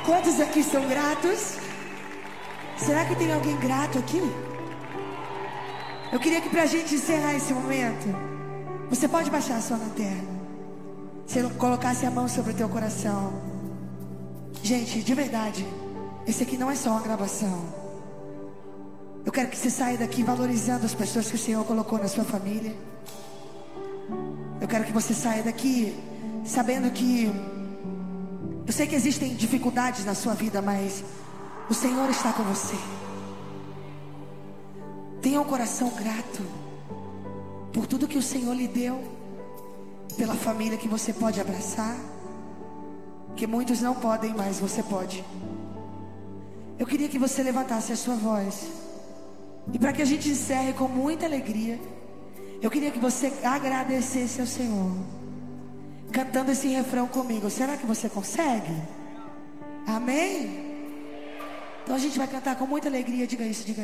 Quantos aqui são gratos? Será que tem alguém grato aqui? Eu queria que pra gente encerrar esse momento, você pode baixar a sua lanterna. Se colocasse a mão sobre o teu coração. Gente, de verdade, esse aqui não é só uma gravação. Eu quero que você saia daqui valorizando as pessoas que o Senhor colocou na sua família. Eu quero que você saia daqui sabendo que eu sei que existem dificuldades na sua vida, mas o Senhor está com você. Tenha um coração grato por tudo que o Senhor lhe deu, pela família que você pode abraçar, que muitos não podem, mas você pode. Eu queria que você levantasse a sua voz, e para que a gente encerre com muita alegria, eu queria que você agradecesse ao Senhor, cantando esse refrão comigo. Será que você consegue? Amém? Então a gente vai cantar com muita alegria. Diga isso, diga.